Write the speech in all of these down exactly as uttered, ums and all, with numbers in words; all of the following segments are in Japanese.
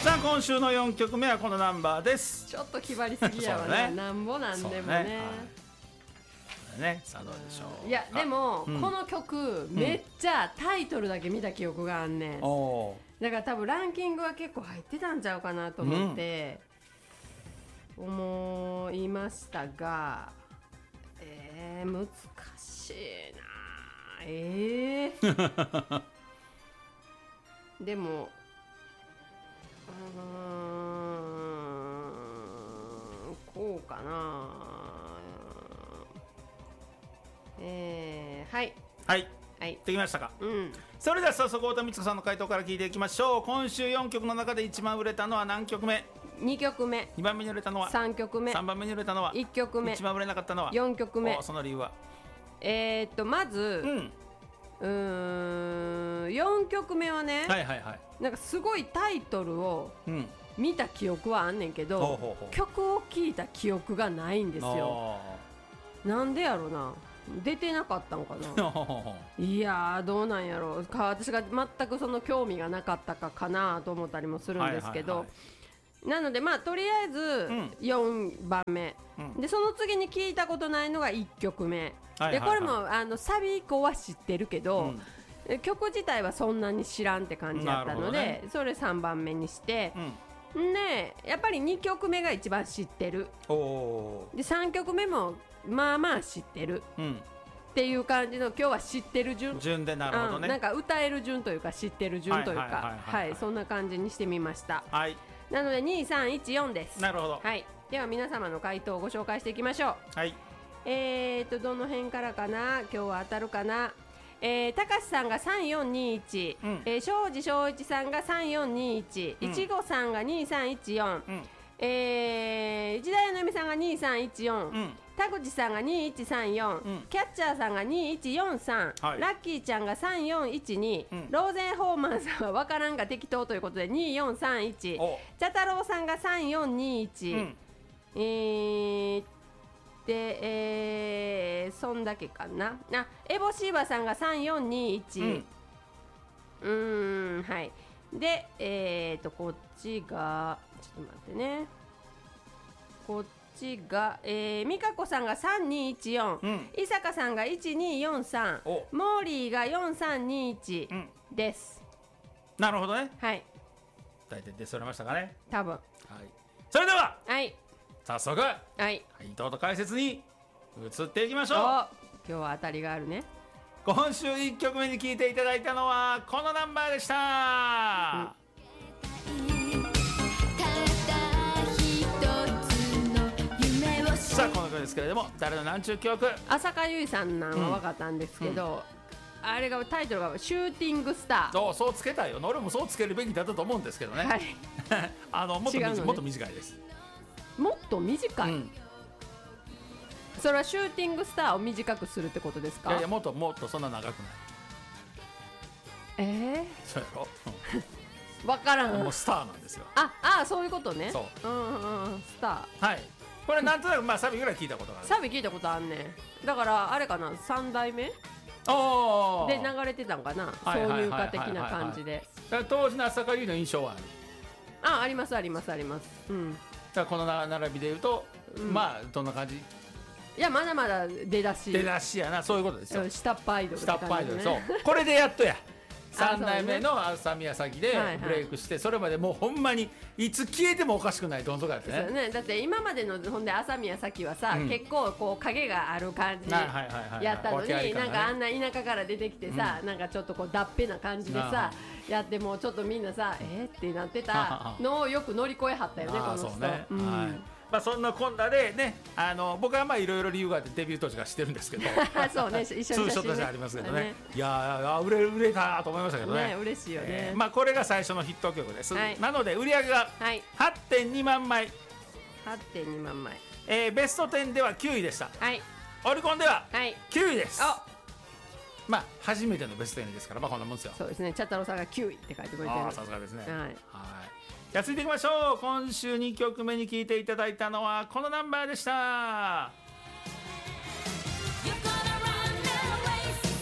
さあ今週のよんきょくめはこのナンバーです。 ちょっと気張りすぎやわな、ね、なんぼなんでもね、ね、 はい、ね、さあどうでしょう。 いやでも、 うん、 この曲めっちゃタイトルだけ見た記憶があんねん、うん、だから多分ランキングは結構入ってたんちゃうかなと思って思いましたが、えー、難しいなえーでもうーんこうかなえー、はいはいはい、 できましたか、 うん、 それでは早速太田光子さんの回答から聞いていきましょう。今週よんきょくの中で一番売れたのは何曲目？ にきょくめ。 にばんめに売れたのはさんきょくめ。 さんばんめに売れたのはいっきょくめ。 一番売れなかったのはよんきょくめ。 その理由はえー、っとまず、うんうーんよんきょくめはね、 はいはいはい、 なんかすごいタイトルを見た記憶はあんねんけど、うん、ほうほうほう曲を聴いた記憶がないんですよ。なんでやろな、出てなかったのかないやーどうなんやろうか、私が全くその興味がなかったかかなと思ったりもするんですけど、はいはいはい、なのでまあとりあえずよんばんめ、うん、でその次に聞いたことないのがいっきょくめ、はいはいはい、でこれもあのサビ以降は知ってるけど、うん、曲自体はそんなに知らんって感じだったので、ね、それさんばんめにして、うん、でやっぱりにきょくめが一番知ってる。おでさんきょくめもまあまあ知ってる、うん、っていう感じの今日は知ってる順順でなるほどね、 うん、なんか歌える順というか知ってる順というかそんな感じにしてみました、はい、なのでにさんいちよんです。 なるほど、 はい、では皆様の回答をご紹介していきましょう。はい、えーとどの辺からかな、今日は当たるかな。えー、高橋さんがさんよんにいち、うん、えー、庄司正一さんがさんよんにいち、いちごさんがにさんいちよん、うん、えー、一大のみさんがにさんいちよん、うん、田口さんがにいちさんよん、うん、キャッチャーさんがにいちよんさん、はい、ラッキーちゃんがさんよんいちに、うん、ローゼンホーマンさんは分からんが適当ということでによんさんいち、茶太郎さんがさんよんにいち、うん、えーで、えー、そんだけかな。あ、エボシーバさんがさんよんにいち、うん、うーん、はい。で、えーとこっちがちょっと待ってね、こっちが、えー、美香子さんがさんにいちよん、うん、伊坂さんがいちによんさん、モーリーがよんさんにいちです、 うん、なるほどね。 はい、 大体出それましたかね、 多分。はい、 それでは、 はい、 早速、はい、回答と解説に移っていきましょう。 今日は当たりがあるね。 今週いっきょくめに聴いていただいたのはこのナンバーでした、うん、さあこの曲ですけれども誰のなんちゅう曲。 浅香唯さんなんは分かったんですけど、うん、あれがタイトルがシューティングスター。 そうそうつけたいよ。俺もそうつけるべきだったと思うんですけどね、はい、あのもっと、ね、もっと短いです。 もっと短い、うん、それはシューティングスターを短くするってことですか。 いやいやもっともっとそんな長くない。 えー、 そうやろ、 うん、分からん。 もうスターなんですよ。 ああそういうことね。そう、うんうん、スター。はい、 これなんとなくまあサビぐらい聞いたことがある。 サビ聞いたことあんねん。だからあれかな、さんだいめおで流れてたんかな、挿入歌的な感じで。 当時の浅香唯の印象はある。 あありますありますあります、うん、 だこの並びでいうと、うん、まあどんな感じ。 いやまだまだ出だし出だしやな。そういうことですよ。 下っ端アイドルって感じ、ね、 下っ端アイドル。そうこれでやっとやさんだいめの浅宮咲でブレイクして、それまでもうほんまにいつ消えてもおかしくないどん底やって ね, ねだって今までのほんで浅宮咲はさ、うん、結構こう影がある感じやったのに、なんかあんな田舎から出てきてさ、うん、なんかちょっとこうだっぺな感じでさやってもちょっとみんなさえー、ってなってたのをよく乗り越えはったよねこの人。そうね、うん、はい。 まあ、そんなこんなでね、あの僕はまあいろいろ理由があってデビュー当時から知ってるんですけどそうね、一緒に写真ね、 ツーショットじゃありますけどね、ね、いや売れ売れたと思いましたけどね。 ね、嬉しいよね、 えーまあ、これが最初のヒット曲です、はい、なので売り上げが はってんにまんまい、 はってんにまんまい、 えー、ベストじゅうではきゅういでした、はい、オリコンではきゅういです、はい、まあ初めてのベストじゅうですから、まあこんなもんですよ。 そうですね、茶太郎さんがきゅういって書いてくれてる。 ああさすがですね。はい、はい。じゃあ続いていきましょう。今週にきょくめに聴いていただいたのはこのナンバーでした。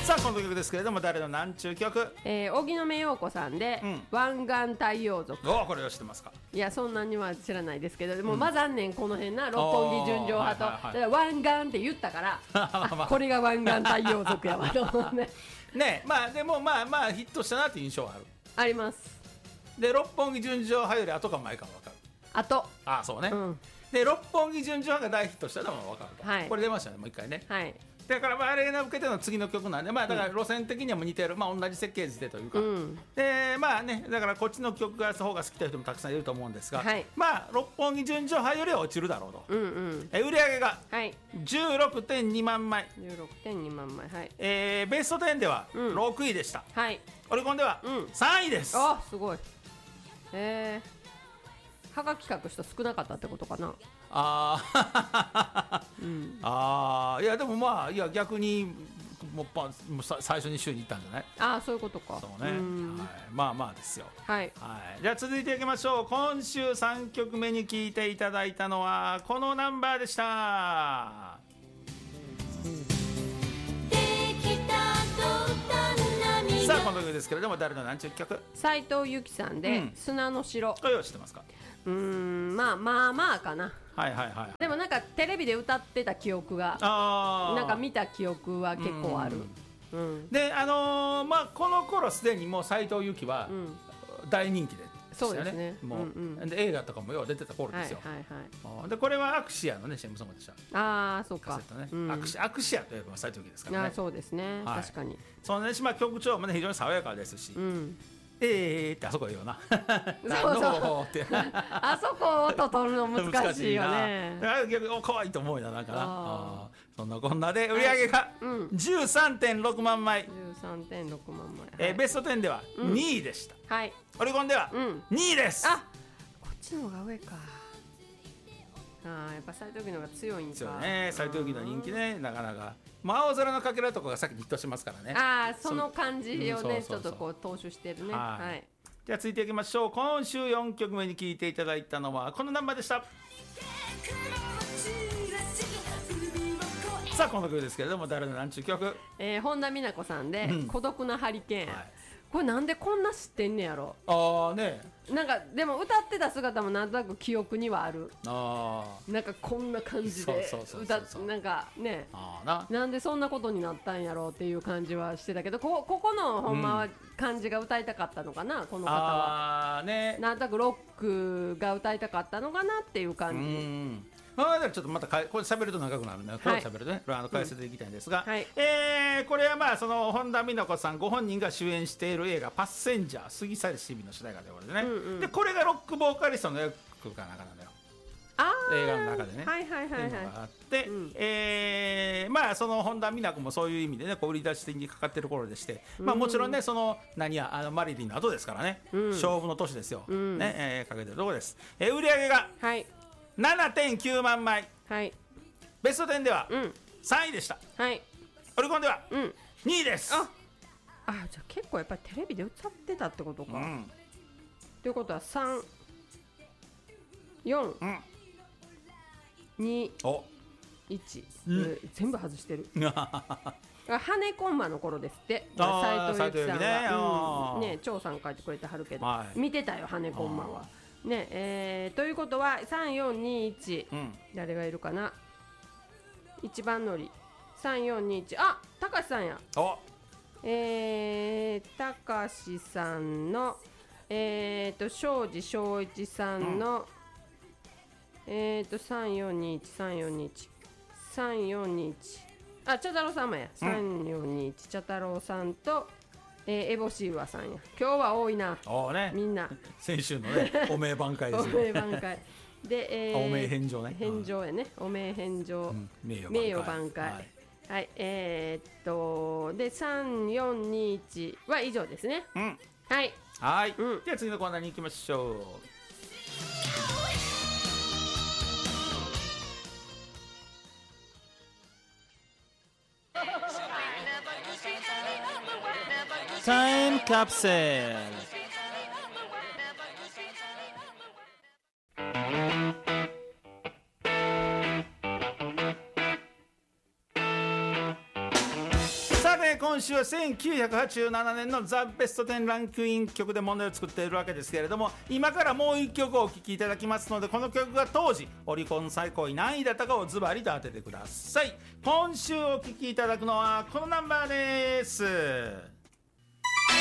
さあこの曲ですけれども誰のなんちゅう曲、 えー、荻野目洋子さんで、うん、湾岸太陽族。 おこれは知ってますか？ いやそんなには知らないですけど、でも、うん、まあ残念この辺な六本木純情派と、はいはいはい、湾岸って言ったからこれが湾岸太陽族やわと思うねね。まあでもまあまあヒットしたなっていう印象はある。 あります。 で六本木純情派より後か前かも分かる。 後。 ああそうね、うん、で六本木純情派が大ヒットしたのも分かると、はい、これ出ましたねもう一回ね。はい。だからまああれが受けての次の曲なんで、まあだから路線的にはも似てる、まあ同じ設計図でというか、うん、でまあねだからこっちの曲が方が好きな人もたくさんいると思うんですが、はい、まあ六本木純情派よりは落ちるだろうと、うんうん、え売り上げが じゅうろくてんにまんまい、 じゅうろくてんにまんまい、はい、 えー、ベストじゅうではろくいでした、うん、はい、オリコンではさんいです、 うん、あすごい。えー、はがき書く人少なかったってことかな。 あー、うん、あーいやでもまあいや逆にもうパもうさ最初に週に行ったんじゃない？ ああそういうことか。 そうね、はい、まあまあですよ。はい、はい、じゃあ続いていきましょう。今週さんきょくめに聴いていただいたのはこのナンバーでした。さあこの曲ですけれども誰の何ちゅう曲？ 斉藤由貴さんで、うん、砂の城。 これは知ってますか？ うーんまあまあまあかな。 はいはいはい。 でもなんかテレビで歌ってた記憶があなんか見た記憶は結構ある。 うんうん、であのー、まあこの頃すでにもう斉藤由貴は大人気で、ね、うん、 そうですね。 もう、うんうん、で映画とかもよう出てた頃ですよ。はいはいはい、でこれはアクシアのね シーエム ソングでした。 ああそうか。 カセットね、うん、アクシアクシアといえば斉藤由貴ですからね。 あそうですね、はい、確かに。 そのねまあ曲調もね非常に爽やかですし。うん、えーってあそこ言うなそうそうあそこ音取るの難しいよね。 逆に可愛いと思うよなんかな。あそんなこんなで売り上げが じゅうさんてんろくまんまい、 じゅうさんてんろくまんまい、えー、ベストじゅうではにいでした、うん、はい、オリコンではにいです、うん、あこっちの方が上か。あやっぱ斉藤由貴の方が強いんか。 強いね斉藤由貴の人気ねなかなか。青空のかけらとかが先にヒットしますからね。 ああその感じをねちょっとこう踏襲してるね。はい、はい、 じゃあ続いていきましょう。今週よんきょくめに聴いていただいたのはこのナンバーでした。さあこの曲ですけれども誰のなんちゅう曲、 えー、本田美奈子さんで、うん、孤独なハリケーン、はい、これなんでこんな知ってんねやろ。 ああねなんかでも歌ってた姿もなんとなく記憶にはある。あなんかこんな感じで歌なんかねあななんでそんなことになったんやろうっていう感じはしてたけど こ, ここのほんまは感じが歌いたかったのかな、うん、この方はあ、ね、なんとなくロックが歌いたかったのかなっていう感じ。うんあちょっとまたかこれ喋ると長くなるので、これ喋るとね、はい、あの解説でいきたいんですが、うんはい、えー、これはまあその本田美奈子さんご本人が主演している映画「パッセンジャー過ぎ去りし日々」の主題歌でこれでね、うんうん、でこれがロックボーカリストの役かなんかなのよ。あ映画の中でね、はいはいはいはい、っていうのがあって、うん、えー、まあその本田美奈子もそういう意味でねこう売り出しにかかってる頃でして、うん、まあもちろんねその何やあのマリリンの後ですからね、うん、勝負の年ですよ、うん、ね、えー、かけてるところです、えー、売り上げが、はい、ななてんきゅうまんまい、はい、ベストじゅうではさんいでした、はい、オリコンではにいです、うん、ああじゃあ結構やっぱりテレビで歌ってたってことか、うん、ということはさん、よん、うん、に、いち、うん、全部外してる羽根コンマの頃ですって斉藤由貴さんは、ね、張さん書いてくれてはるけど、はい、見てたよ羽根コンマはねえー、ということはさんよんにいち、うん、誰がいるかな一番乗りさんよんにいちあたかしさんやえー、たかしさんのえーと庄司正一さんの、うん、えーとさんよんにいち さんよんにいち さんよんにいちあ茶太郎さんもや、うん、さんよんにいち茶太郎さんとえー、エボシーワさんや今日は多いな、ね、みんな先週のねお名挽回ですよお名挽回で、えー、 お名返上ね返上やね、うん、お名返上、うん、名誉挽回はい、はい、えー、っとでさんよんにいちは以上ですね、うん、はいはい、うん、では次のコーナーに行きましょう。タイムカプセル。さて今今週はせんきゅうひゃくはちじゅうななねんのザ・ベストテンランクイン曲で問題を作っているわけですけれども、今からもういっきょくお聴きいただきますので、この曲が当時オリコン最高位何位だったかをズバリと当ててください。今週お聴きいただくのはこのナンバーです。